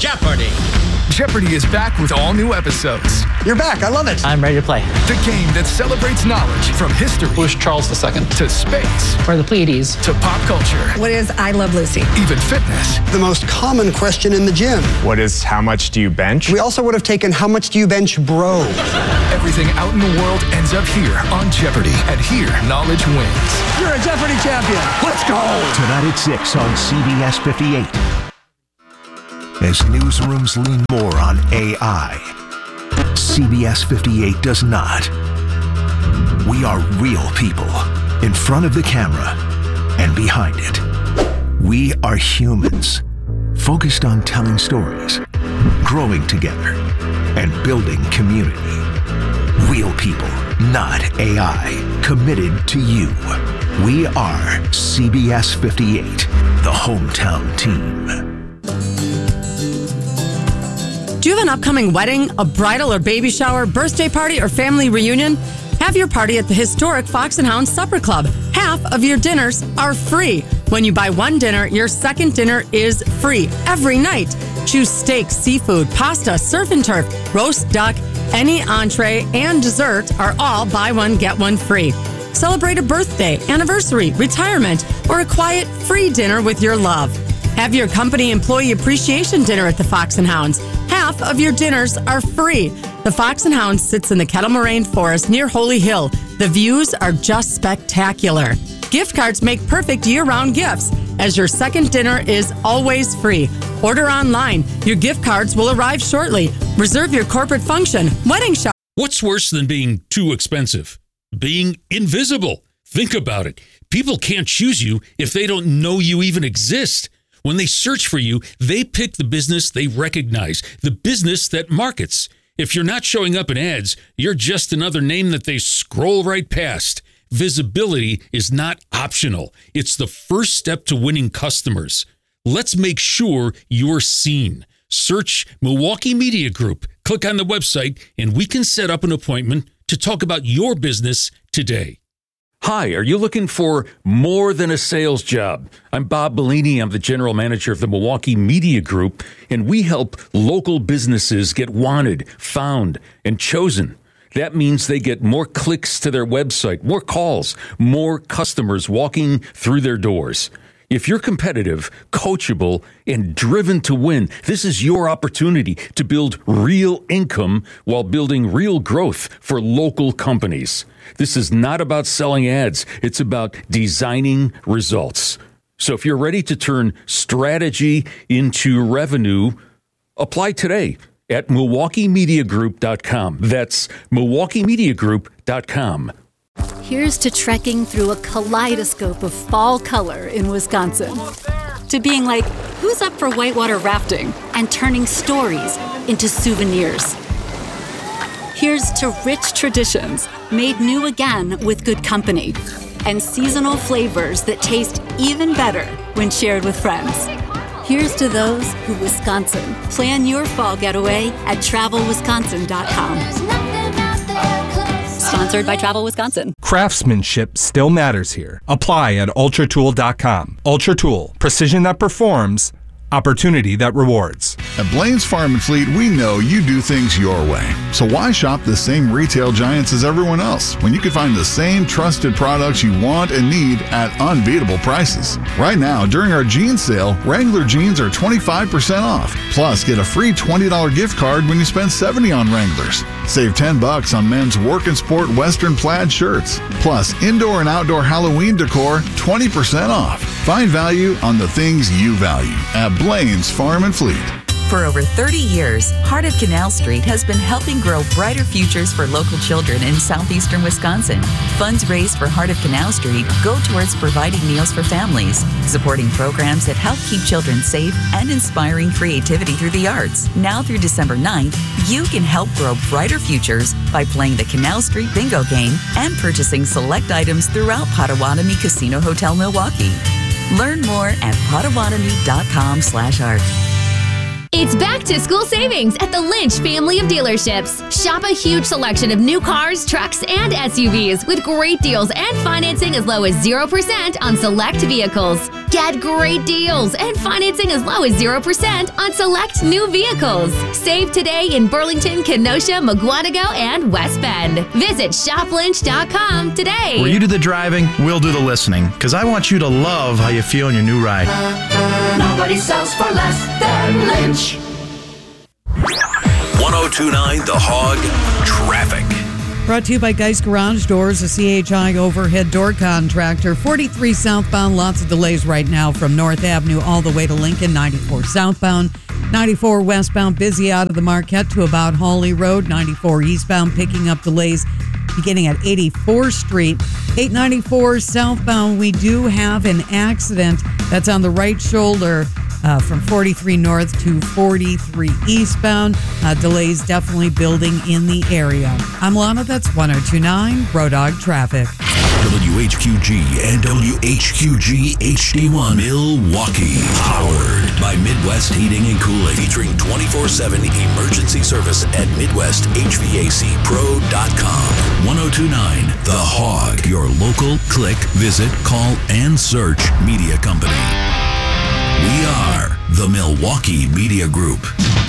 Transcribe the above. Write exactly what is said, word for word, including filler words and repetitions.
Jeopardy! Jeopardy is back with all new episodes. You're back. I love it. I'm ready to play. The game that celebrates knowledge from history. Who's Charles the Second? To space. Or the Pleiades. To pop culture. What is I Love Lucy? Even fitness. The most common question in the gym. What is how much do you bench? We also would have taken how much do you bench, bro? Everything out in the world ends up here on Jeopardy. And here, knowledge wins. You're a Jeopardy champion. Let's go. Tonight at six on C B S fifty-eight. As newsrooms lean more on A I, C B S fifty-eight does not. We are real people in front of the camera and behind it. We are humans, focused on telling stories, growing together, and building community. Real people, not A I, committed to you. We are C B S fifty-eight, the hometown team. Do you have an upcoming wedding, a bridal or baby shower, birthday party, or family reunion? Have your party at the historic Fox and Hound Supper Club. Half of your dinners are free. When you buy one dinner, your second dinner is free every night. Choose steak, seafood, pasta, surf and turf, roast duck, any entree, and dessert are all buy one, get one free. Celebrate a birthday, anniversary, retirement, or a quiet, free dinner with your love. Have your company employee appreciation dinner at the Fox and Hounds. Half of your dinners are free. The Fox and Hounds sits in the Kettle Moraine Forest near Holy Hill. The views are just spectacular. Gift cards make perfect year-round gifts, as your second dinner is always free. Order online. Your gift cards will arrive shortly. Reserve your corporate function, wedding shower. What's worse than being too expensive? Being invisible. Think about it. People can't choose you if they don't know you even exist. When they search for you, they pick the business they recognize, the business that markets. If you're not showing up in ads, you're just another name that they scroll right past. Visibility is not optional. It's the first step to winning customers. Let's make sure you're seen. Search Milwaukee Media Group. Click on the website, and we can set up an appointment to talk about your business today. Hi, are you looking for more than a sales job? I'm Bob Bellini. I'm the general manager of the Milwaukee Media Group, and we help local businesses get wanted, found, and chosen. That means they get more clicks to their website, more calls, more customers walking through their doors. If you're competitive, coachable, and driven to win, this is your opportunity to build real income while building real growth for local companies. This is not about selling ads. It's about designing results. So if you're ready to turn strategy into revenue, apply today at Milwaukee Media Group dot com. That's Milwaukee Media Group dot com. Here's to trekking through a kaleidoscope of fall color in Wisconsin. To being like, who's up for whitewater rafting? And turning stories into souvenirs. Here's to rich traditions made new again with good company. And seasonal flavors that taste even better when shared with friends. Here's to those who Wisconsin. Plan your fall getaway at travel wisconsin dot com. Sponsored by Travel Wisconsin. Craftsmanship still matters here. Apply at ultra tool dot com. Ultra Tool, precision that performs, opportunity that rewards. At Blaine's Farm and Fleet, we know you do things your way. So why shop the same retail giants as everyone else when you can find the same trusted products you want and need at unbeatable prices? Right now, during our jeans sale, Wrangler jeans are twenty-five percent off. Plus, get a free twenty dollars gift card when you spend seventy dollars on Wranglers. Save ten bucks on men's work and sport Western plaid shirts. Plus, indoor and outdoor Halloween decor, twenty percent off. Find value on the things you value at Blaine's Farm and Fleet. For over thirty years, Heart of Canal Street has been helping grow brighter futures for local children in southeastern Wisconsin. Funds raised for Heart of Canal Street go towards providing meals for families, supporting programs that help keep children safe, and inspiring creativity through the arts. Now through December ninth, you can help grow brighter futures by playing the Canal Street Bingo game and purchasing select items throughout Potawatomi Casino Hotel Milwaukee. Learn more at potawatomi dot com slash art. It's back to school savings at the Lynch family of dealerships. Shop a huge selection of new cars, trucks, and S U Vs with great deals and financing as low as zero percent on select vehicles. Get great deals and financing as low as zero percent on select new vehicles. Save today in Burlington, Kenosha, Mugwanago, and West Bend. Visit shop lynch dot com today. Where you do the driving, we'll do the listening. Because I want you to love how you feel in your new ride. Nobody sells for less than Lynch. one oh two point nine The Hog Traffic. Brought to you by Geist Garage Doors, a C H I overhead door contractor. forty-three southbound, lots of delays right now from North Avenue all the way to Lincoln. ninety-four southbound, ninety-four westbound, busy out of the Marquette to about Hawley Road. ninety-four eastbound, picking up delays beginning at eighty-fourth Street. eight ninety-four southbound, we do have an accident that's on the right shoulder. Uh, from forty-three north to forty-three eastbound. Uh, delays definitely building in the area. I'm Lana, that's one oh two point nine Road Dog Traffic. W H Q G and W H Q G H D one Milwaukee. Powered by Midwest Heating and Cooling. Featuring twenty-four seven emergency service at Midwest H V A C Pro dot com. one oh two point nine The Hog. Your local click, visit, call, and search media company. We are the Milwaukee Media Group.